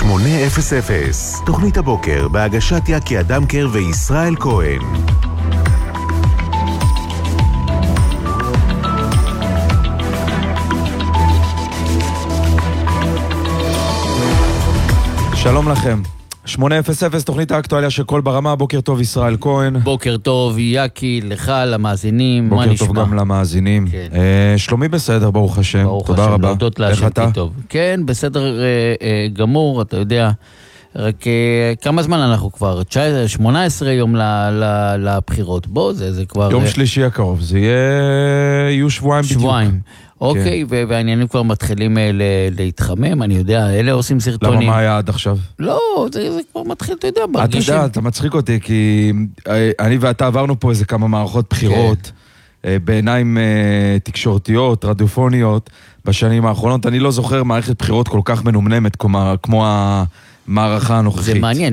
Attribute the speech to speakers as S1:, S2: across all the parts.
S1: 800, תוכנית הבוקר בהגשת יקי אדמקר וישראל כהן.
S2: שלום לכם. 800, תוכנית האקטואליה של כל ברמה. בוקר טוב ישראל כהן.
S3: בוקר טוב יקי, לך, למאזינים.
S2: בוקר טוב גם למאזינים.
S3: כן.
S2: שלומי בסדר, ברוך השם.
S3: ברוך
S2: תודה
S3: השם,
S2: רבה.
S3: להודות להשם כי טוב. כן, בסדר גמור, אתה יודע. רק כמה זמן אנחנו כבר? 18 יום לבחירות. בוא, זה כבר...
S2: יום שלישי הקרוב, זה יהיו שבועיים בדיוק.
S3: שבועיים. אוקיי, והעניינים כבר מתחילים להתחמם, אני יודע, אלה עושים סרטונים.
S2: למה, מה היה עד עכשיו?
S3: לא, זה כבר מתחיל, אתה יודע,
S2: אתה יודע, אתה מצחיק אותי, כי אני ואתה עברנו פה איזה כמה מערכות בחירות, בעיניים תקשורתיות, רדיופוניות, בשנים האחרונות. אני לא זוכר מערכת בחירות כל כך מנומנמת, כמו המערכה הנוכחית.
S3: זה מעניין,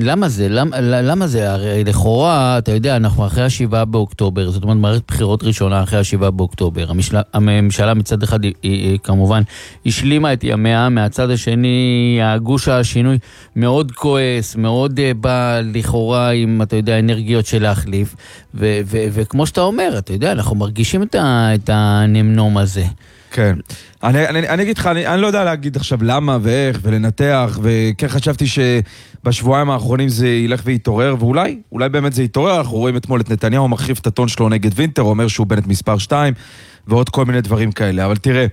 S3: למה זה? הרי לכאורה, אתה יודע, אנחנו אחרי 7 באוקטובר, זאת אומרת, מערכת בחירות ראשונה אחרי 7 באוקטובר. הממשלה מצד אחד, היא כמובן, השלימה את ימיה, מהצד השני, הגוש השינוי מאוד כועס, מאוד בא לכאורה עם, אתה יודע, אנרגיות של להחליף, וכמו שאתה אומר, אתה יודע, אנחנו מרגישים את הנמנום הזה. כן.
S2: אני אגיד לך, אני לא יודע להגיד עכשיו למה ואיך ולנתח, וכן חשבתי שבשבועיים האחרונים זה ילך ויתעורר, ואולי באמת זה יתעורר. אנחנו רואים אתמול את נתניהו מחריף את הטון שלו נגד וינטר, אומר שהוא בנט מספר 2, ועוד כל מיני דברים כאלה. אבל תראה,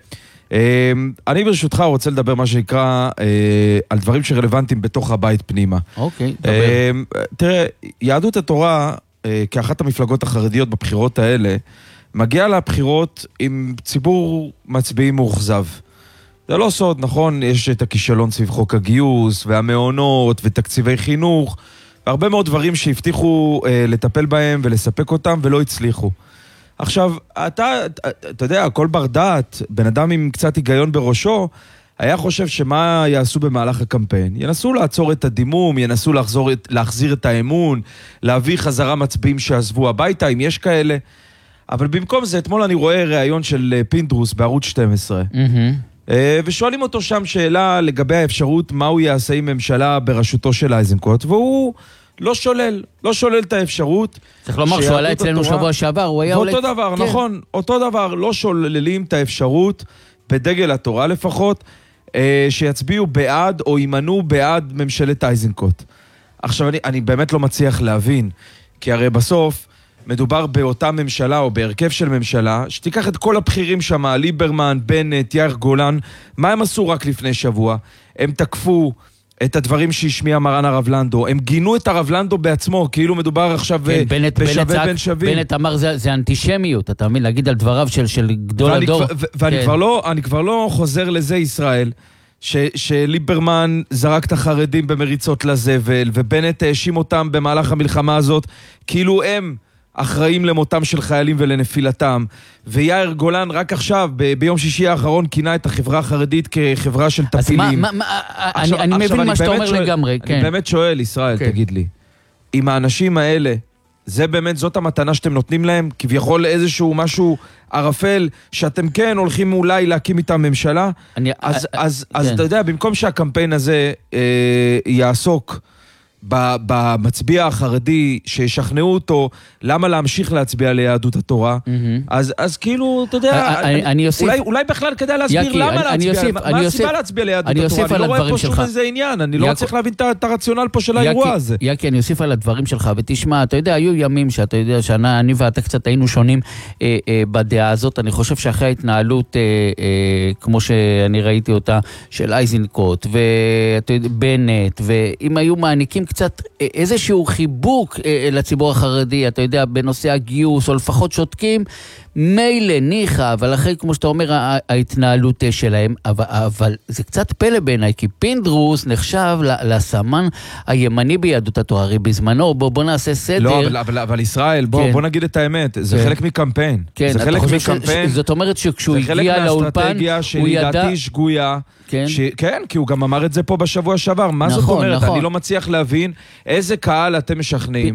S2: אני ברשותך רוצה לדבר מה שנקרא על דברים שרלוונטיים בתוך הבית פנימה.
S3: אוקיי, דבר.
S2: תראה, יהדות התורה, כאחת המפלגות החרדיות בבחירות האלה, מגיע לבחירות עם ציבור מצביעים מאוכזב. זה לא סוד, נכון? יש את הכישלון סביב חוק הגיוס, והמעונות, ותקציבי חינוך, והרבה מאוד דברים שהבטיחו לטפל בהם ולספק אותם, ולא הצליחו. עכשיו, אתה יודע, כל בר דעת, בן אדם עם קצת היגיון בראשו, היה חושב שמה יעשו במהלך הקמפיין? ינסו לעצור את הדימום, ינסו להחזיר את האמון, להביא חזרה מצביעים שעזבו הביתה, אם יש כאלה. אבל במקום זה, אתמול אני רואה ראיון של פינדרוס בערוץ 12, ושואלים אותו שם שאלה לגבי האפשרות מה הוא יעשה עם ממשלה בראשותו של איזנקוט, והוא לא שולל את האפשרות.
S3: צריך לומר שהוא עלה אצלנו שבוע שעבר, הוא היה עולה...
S2: ואותו דבר, נכון, אותו דבר, לא שוללים את האפשרות, בדגל התורה לפחות, שיצביעו בעד או יימנעו בעד ממשלת איזנקוט. עכשיו, אני באמת לא מצליח להבין, כי הרי בסוף, מדובר באותה ממשלה או בהרכב של ממשלה, שתיקח את כל הבכירים שם, ליברמן, בנט, יאיר גולן, מה הם עשו רק לפני שבוע? הם תקפו את הדברים שהשמיע מרן הרב לנדו, הם גינו את הרב לנדו בעצמו, כאילו מדובר עכשיו בשווה בין שווים.
S3: בנט אמר זה אנטישמיות, אתה מבין, להגיד על דבריו של גדול הדור.
S2: ואני כבר לא חוזר לזה ישראל, שליברמן זרק את החרדים במריצות לזבל, ובנט האשים אותם במהלך המלחמה הזאת, כאילו הם אחראים למותם של חיילים ולנפילתם, ויאיר גולן רק עכשיו, ביום שישי האחרון, כינה את החברה החרדית כחברה של טפילים.
S3: אני מבין מה שאתה אומר לגמרי, כן.
S2: אני באמת שואל, ישראל, תגיד לי, עם האנשים האלה, זה באמת, זאת המתנה שאתם נותנים להם? כביכול איזשהו משהו ערפל, שאתם כן הולכים אולי להקים איתם ממשלה? אז אתה יודע, במקום שהקמפיין הזה יעסוק במצביע החרדי ששכנעו אותו למה להמשיך להצביע ליהדות התורה, אז כאילו, אתה יודע, אולי בכלל כדאי להסביר למה להצביע, מה הסיבה להצביע ליהדות התורה? אני לא רואה פה שום איזה עניין, אני לא צריך להבין את הרציונל פה של האירוע הזה.
S3: יקי, אני אוסיף על הדברים שלך, ותשמע, אתה יודע, היו ימים שאתה יודע שאני ואתה קצת היינו שונים בדעה הזאת. אני חושב שאחרי ההתנהלות, כמו שאני ראיתי אותה, של איזנקוט ובנט, ואם היו מעניקים קצת איזשהו חיבוק לציבור החרדי, אתה יודע, בנושא הגיוס, או לפחות שותקים, מילא, ניחה, אבל אחרי, כמו שאתה אומר, ההתנהלות שלהם, אבל זה קצת פלא בעיניי, כי פינדרוס נחשב לסמן הימני ביהדות התורה, הרי בזמנו, בוא נעשה סדר.
S2: לא, אבל ישראל, בוא נגיד את האמת, זה חלק מקמפיין.
S3: כן, אתה חושב זאת אומרת שכשהוא הגיע לאולפן, הוא ידע...
S2: זה חלק מהאסטרטגיה שגויה, כן, כי הוא גם אמר את זה פה בשבוע שעבר. מה זאת אומרת? אני לא מצליח להבין איזה קהל אתם משכנעים.